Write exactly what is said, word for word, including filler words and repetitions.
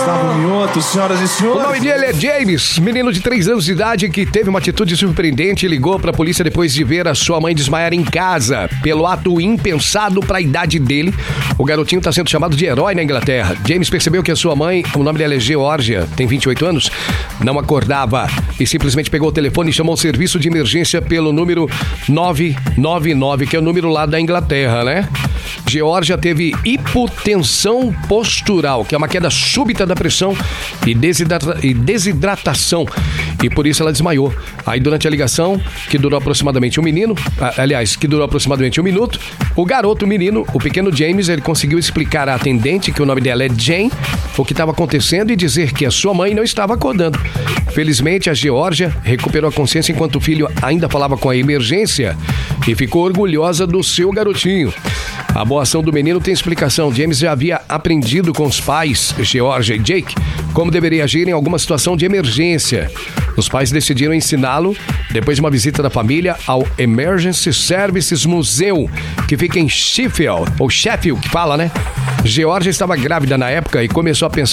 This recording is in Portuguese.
Gustavo Mioto, senhoras e senhores. O nome dele é James, menino de três anos de idade que teve uma atitude surpreendente e ligou pra polícia depois de ver a sua mãe desmaiar em casa. Pelo ato impensado pra idade dele, o garotinho tá sendo chamado de herói na Inglaterra. James percebeu que a sua mãe, o nome dela é Geórgia, tem vinte e oito anos, não acordava e simplesmente pegou o telefone e chamou o serviço de emergência pelo número nove nove nove, que é o número lá da Inglaterra, né? Geórgia teve hipotensão postural, que é uma queda súbita da pressão e, desidrata- e desidratação, e por isso ela desmaiou. Aí durante a ligação, que durou aproximadamente um menino, aliás, que durou aproximadamente um minuto, o garoto, o menino, o pequeno James, ele conseguiu explicar à atendente, que o nome dela é Jane, o que estava acontecendo e dizer que a sua mãe não estava acordando. Felizmente, a Geórgia recuperou a consciência enquanto o filho ainda falava com a emergência e ficou orgulhosa do seu garotinho. A boa ação do menino tem explicação. James já havia aprendido com os pais, Geórgia e Jake, como deveria agir em alguma situação de emergência. Os pais decidiram ensiná-lo depois de uma visita da família ao Emergency Services Museum, que fica em Sheffield, ou Sheffield, que fala, né? Geórgia estava grávida na época e começou a pensar